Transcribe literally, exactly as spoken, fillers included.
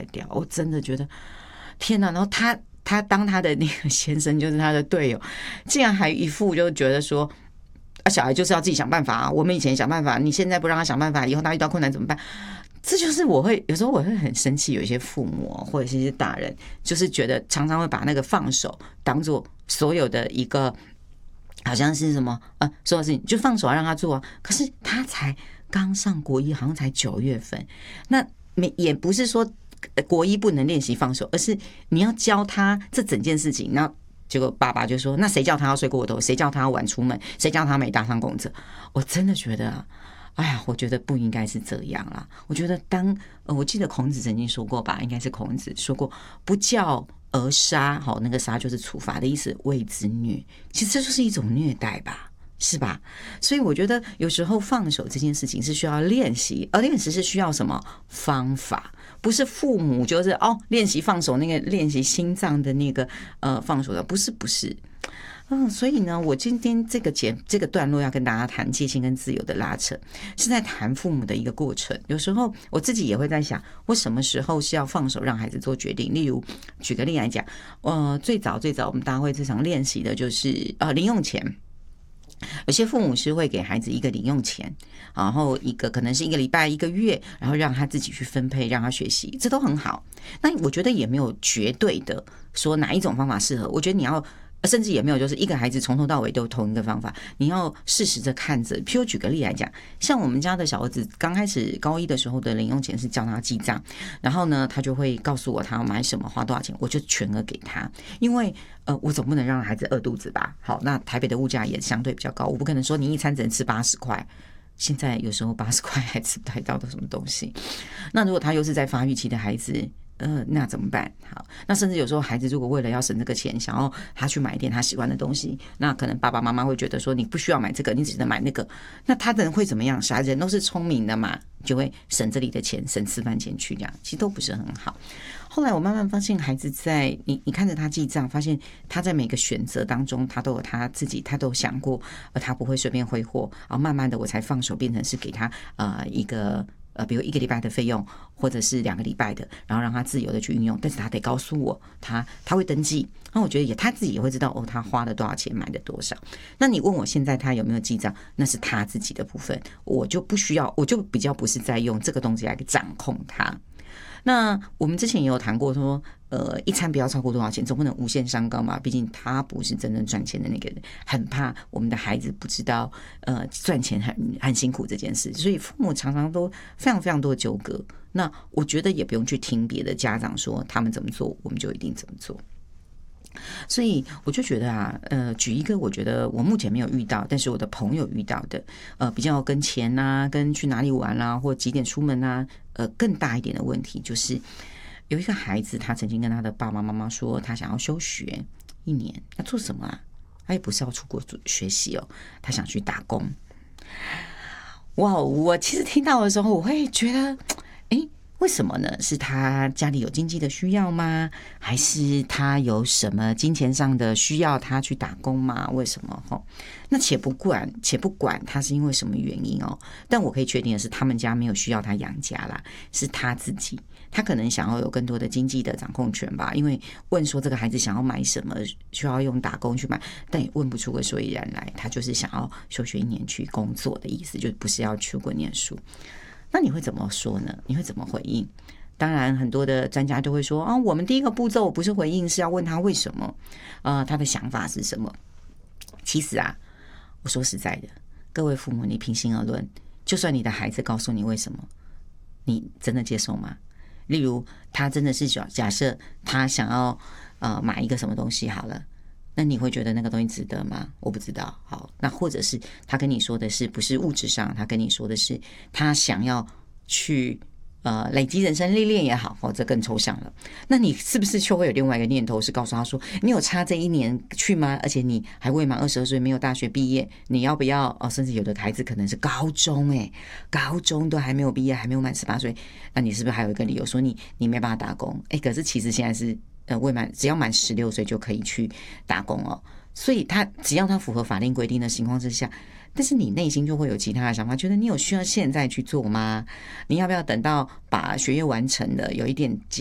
坏掉，我真的觉得天哪！然后他他当他的那个先生就是他的队友，竟然还一副就觉得说啊，小孩就是要自己想办法啊，我们以前想办法，你现在不让他想办法，以后他遇到困难怎么办？这就是我会有时候我会很生气，有一些父母或者是一些大人，就是觉得常常会把那个放手当做所有的一个好像是什么呃，所有事情就放手让他做啊。可是他才刚上国一，好像才九月份，那也不是说国一不能练习放手，而是你要教他这整件事情。然后结果爸爸就说：“那谁叫他要睡过头？谁叫他要晚出门？谁叫他没搭上公车？”我真的觉得啊。哎呀，我觉得不应该是这样啦。我觉得当呃，我记得孔子曾经说过吧，应该是孔子说过，不教而杀，好，那个杀就是处罚的意思，谓之虐。其实这就是一种虐待吧，是吧？所以我觉得有时候放手这件事情是需要练习，而练习是需要什么方法？不是父母就是哦练习放手，那个练习心脏的那个呃放手的，不是不是。嗯，所以呢，我今天这个节这个段落要跟大家谈界限跟自由的拉扯，是在谈父母的一个过程。有时候我自己也会在想，我什么时候是要放手让孩子做决定？例如，举个例来讲，呃，最早最早我们大会这场练习的就是呃零用钱。有些父母是会给孩子一个零用钱，然后一个可能是一个礼拜、一个月，然后让他自己去分配，让他学习，这都很好。那我觉得也没有绝对的说哪一种方法适合。我觉得你要。甚至也没有，就是一个孩子从头到尾都同一个方法，你要适时的看着。譬如举个例来讲，像我们家的小儿子刚开始高一的时候的零用钱是叫他记账，然后呢，他就会告诉我他要买什么，花多少钱，我就全额给他，因为呃，我总不能让孩子饿肚子吧？好，那台北的物价也相对比较高，我不可能说你一餐只能吃八十块。现在有时候八十块还吃不太到的什么东西。那如果他又是在发育期的孩子。呃，那怎么办？好，那甚至有时候孩子如果为了要省这个钱，想要他去买一点他喜欢的东西，那可能爸爸妈妈会觉得说你不需要买这个，你只能买那个。那他的人会怎么样？小孩子人都是聪明的嘛，就会省这里的钱，省吃饭钱去这样，其实都不是很好。后来我慢慢发现，孩子在你你看着他记账，发现他在每个选择当中，他都有他自己，他都有想过，而他不会随便挥霍。然后慢慢的，我才放手，变成是给他呃一个。呃，比如一个礼拜的费用，或者是两个礼拜的，然后让他自由的去运用，但是他得告诉我，他他会登记，那我觉得也他自己也会知道哦，他花了多少钱，买了多少。那你问我现在他有没有记账，那是他自己的部分，我就不需要，我就比较不是在用这个东西来掌控他。那我们之前也有谈过说，呃，一餐不要超过多少钱，总不能无限上纲嘛。毕竟他不是真正赚钱的那个人，很怕我们的孩子不知道，呃，赚钱很很辛苦这件事，所以父母常常都非常非常多的纠葛。那我觉得也不用去听别的家长说他们怎么做，我们就一定怎么做。所以我就觉得啊，呃，举一个我觉得我目前没有遇到，但是我的朋友遇到的，呃，比较跟钱啊，跟去哪里玩啊，或几点出门啊，呃，更大一点的问题就是，有一个孩子他曾经跟他的爸爸妈妈说，他想要休学一年，要做什么啊？他也不是要出国学习哦，他想去打工。哇，我其实听到的时候，我会觉得，哎。为什么呢？是他家里有经济的需要吗？还是他有什么金钱上的需要他去打工吗？为什么？那且不管且不管他是因为什么原因哦，但我可以确定的是，他们家没有需要他养家啦，是他自己。他可能想要有更多的经济的掌控权吧，因为问说这个孩子想要买什么，需要用打工去买，但也问不出个所以然来。他就是想要休学一年去工作的意思，就不是要出国念书。那你会怎么说呢？你会怎么回应？当然，很多的专家都会说啊，我们第一个步骤不是回应，是要问他为什么，呃，他的想法是什么。其实啊，我说实在的，各位父母，你平心而论，就算你的孩子告诉你为什么，你真的接受吗？例如，他真的是假设他想要呃买一个什么东西好了。那你会觉得那个东西值得吗？我不知道。好，那或者是他跟你说的是不是物质上，他跟你说的是他想要去呃累积人生历练也好，或者更抽象了。那你是不是就会有另外一个念头，是告诉他说，你有差这一年去吗？而且你还未满二十二岁，没有大学毕业，你要不要？哦，甚至有的孩子可能是高中、欸，哎，高中都还没有毕业，还没有满十八岁，那你是不是还有一个理由说你你没办法打工？哎、欸，可是其实现在是。呃，未满只要满十六岁就可以去打工哦，所以他只要他符合法令规定的情况之下，但是你内心就会有其他的想法，觉得你有需要现在去做吗？你要不要等到把学业完成了，有一点